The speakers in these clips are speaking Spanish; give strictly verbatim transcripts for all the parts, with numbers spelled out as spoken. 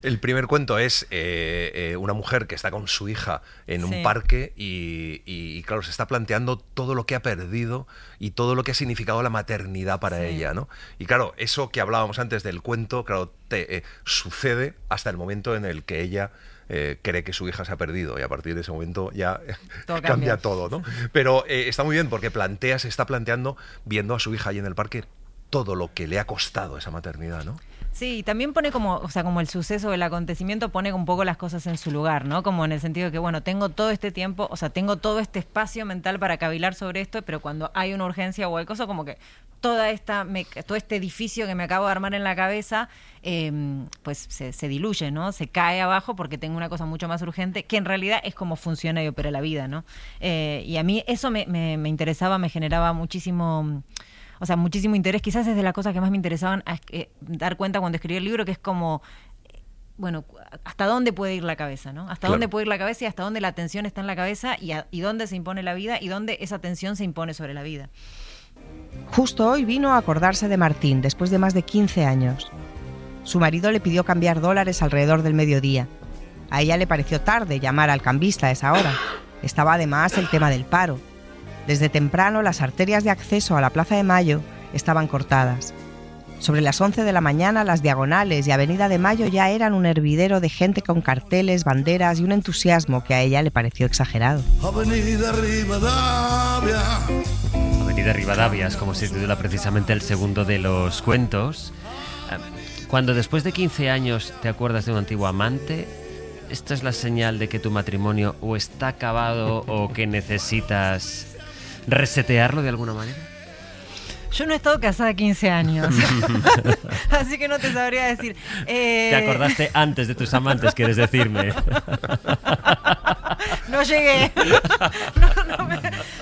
El primer cuento es eh, eh, una mujer que está con su hija en Sí. un parque y, y, y, claro, se está planteando todo lo que ha perdido y todo lo que ha significado la maternidad para Sí. ella, ¿no? Y claro, eso que hablábamos antes del cuento, claro, te, eh, sucede hasta el momento en el que ella eh, cree que su hija se ha perdido y a partir de ese momento ya Todo cambia. cambia. todo, ¿no? Pero eh, está muy bien porque plantea, se está planteando, viendo a su hija ahí en el parque, todo lo que le ha costado esa maternidad, ¿no? Sí, y también pone como, o sea, como el suceso, el acontecimiento pone un poco las cosas en su lugar, ¿no? Como en el sentido de que, bueno, tengo todo este tiempo, o sea, tengo todo este espacio mental para cavilar sobre esto, pero cuando hay una urgencia o hay cosas como que toda esta, me, todo este edificio que me acabo de armar en la cabeza, eh, pues se, se diluye, ¿no? Se cae abajo porque tengo una cosa mucho más urgente, que en realidad es como funciona y opera la vida, ¿no? Eh, y a mí eso me, me, me interesaba, me generaba muchísimo... O sea, muchísimo interés. Quizás es de las cosas que más me interesaban a, eh, dar cuenta cuando escribí el libro, que es como, eh, bueno, hasta dónde puede ir la cabeza, ¿no? Hasta Claro. dónde puede ir la cabeza y hasta dónde la atención está en la cabeza y, a, y dónde se impone la vida y dónde esa atención se impone sobre la vida. Justo hoy vino a acordarse de Martín, después de más de quince años. Su marido le pidió cambiar dólares alrededor del mediodía. A ella le pareció tarde llamar al cambista a esa hora. Estaba además el tema del paro. Desde temprano las arterias de acceso a la Plaza de Mayo estaban cortadas. Sobre las once de la mañana las diagonales y Avenida de Mayo ya eran un hervidero de gente con carteles, banderas y un entusiasmo que a ella le pareció exagerado. Avenida Rivadavia. Avenida Rivadavia es como se titula precisamente el segundo de los cuentos. Cuando después de quince años te acuerdas de un antiguo amante, ¿esta es la señal de que tu matrimonio o está acabado o que necesitas resetearlo de alguna manera? Yo no he estado casada quince años, así que no te sabría decir. Eh... ¿Te acordaste antes de tus amantes, quieres decirme? No llegué. No, no me...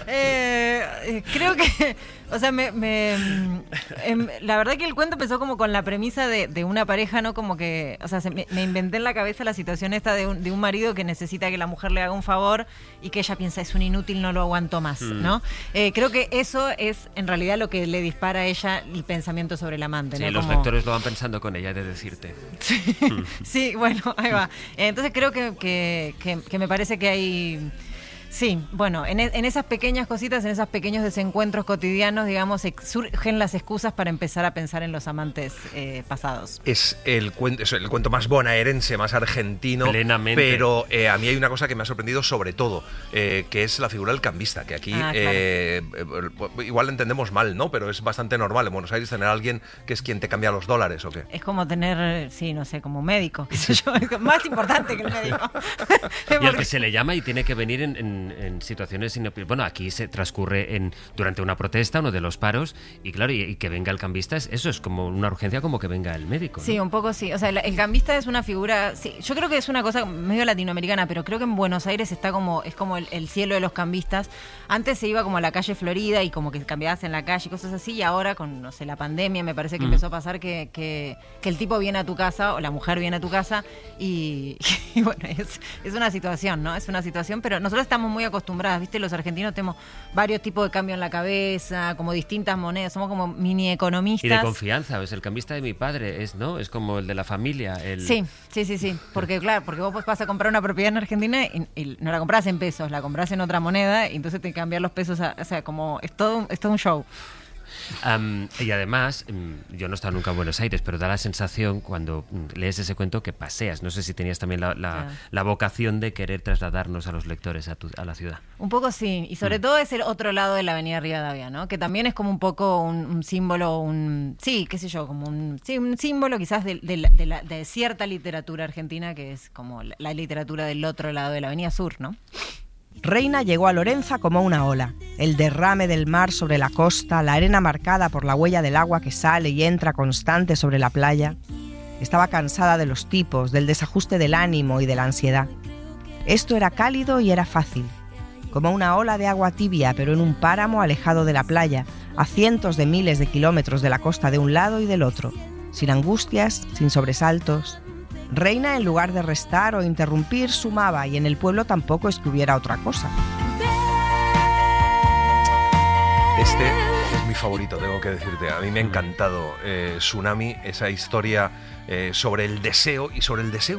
eh, creo que... O sea, me, me, em, la verdad que el cuento empezó como con la premisa de, de una pareja, ¿no? Como que, o sea, se, me, me inventé en la cabeza la situación esta de un, de un marido que necesita que la mujer le haga un favor y que ella piensa, es un inútil, no lo aguanto más, Mm. ¿no? Eh, creo que eso es en realidad lo que le dispara a ella el pensamiento sobre el amante, Sí, ¿no? los Como... lectores lo van pensando con ella, he de decirte. Sí, Mm. sí, bueno, ahí va. Entonces creo que, que, que, que me parece que hay... Sí, bueno, en, en esas pequeñas cositas, en esos pequeños desencuentros cotidianos, digamos, surgen las excusas para empezar a pensar en los amantes eh, pasados. Es el cuento, es el cuento más bonaerense, más argentino. Plenamente. Pero eh, a mí hay una cosa que me ha sorprendido sobre todo, eh, que es la figura del cambista, que aquí Ah, claro. eh, eh, igual la entendemos mal, ¿no? Pero es bastante normal en Buenos Aires tener a alguien que es quien te cambia los dólares, ¿o qué? Es como tener, sí, no sé, como un médico, qué sé yo, es más importante que el médico. Y al que se le llama y tiene que venir en, en, en situaciones... Inop... Bueno, aquí se transcurre en durante una protesta, uno de los paros, y claro, y, y que venga el cambista, es, eso es como una urgencia como que venga el médico, ¿no? Sí, un poco sí. O sea, el, el cambista es una figura... Sí, yo creo que es una cosa medio latinoamericana, pero creo que en Buenos Aires está como es como el, el cielo de los cambistas. Antes se iba como a la calle Florida y como que cambiabas en la calle y cosas así, y ahora con, no sé, la pandemia me parece que Mm. empezó a pasar que, que, que el tipo viene a tu casa o la mujer viene a tu casa y, y bueno, es, es una situación, ¿no? Es una situación, pero nosotros estamos muy acostumbradas, ¿viste? Los argentinos tenemos varios tipos de cambio en la cabeza, como distintas monedas, somos como mini economistas. Y de confianza, ¿ves? El cambista de mi padre es, ¿no? Es como el de la familia. El... Sí, sí, sí, sí. Porque claro, porque vos pues vas a comprar una propiedad en Argentina y, y no la compras en pesos, la compras en otra moneda y entonces te cambian los pesos, a, o sea, como es todo, es todo un show. Um, y además, um, yo no he estado nunca en Buenos Aires, pero da la sensación cuando um, lees ese cuento que paseas. No sé si tenías también la, la, Claro. la vocación de querer trasladarnos a los lectores a, tu, a la ciudad. Un poco sí, y sobre Mm. todo es el otro lado de la Avenida Rivadavia, ¿no? Que también es como un poco un, un símbolo, un sí, qué sé yo, como un sí, un símbolo quizás de, de, la- de, la- de cierta literatura argentina que es como la, la literatura del otro lado de la Avenida Sur, ¿no? Reina llegó a Lorenza como una ola. El derrame del mar sobre la costa, la arena marcada por la huella del agua que sale y entra constante sobre la playa. Estaba cansada de los tipos, del desajuste del ánimo y de la ansiedad. Esto era cálido y era fácil, como una ola de agua tibia, pero en un páramo alejado de la playa, a cientos de miles de kilómetros de la costa de un lado y del otro, sin angustias, sin sobresaltos. Reina, en lugar de restar o interrumpir, sumaba, y en el pueblo tampoco es que hubiera otra cosa. Este Es mi favorito, tengo que decirte. A mí me ha encantado eh, Tsunami, esa historia eh, sobre el deseo y sobre el deseo